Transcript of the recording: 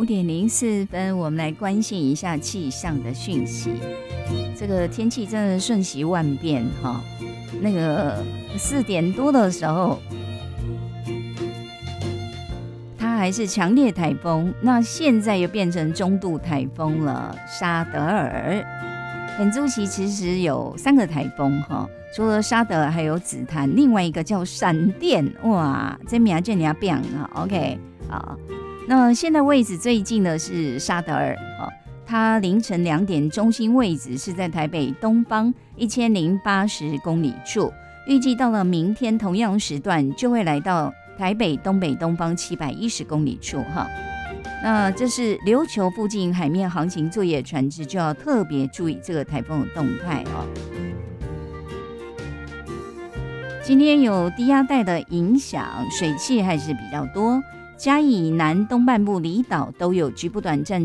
6:04，我们来关心一下气象的讯息。这个天气真的瞬息万变哈。那个4点多的时候，它还是强烈台风，那现在又变成中度台风了。沙德尔，本周期其实有3个台风哈，除了沙德尔还有紫檀，另外一个叫闪电，哇，这名叫人家变啊 ，OK 好。那现在位置最近的是沙德尔，它凌晨2点中心位置是在台北东方1080公里处，预计到了明天同样时段就会来到台北东北东方710公里处哈。那这是琉球附近海面航行作业船只就要特别注意这个台风的动态哦。今天有低压带的影响，水汽还是比较多。嘉义以南东半部离岛都有局部短暂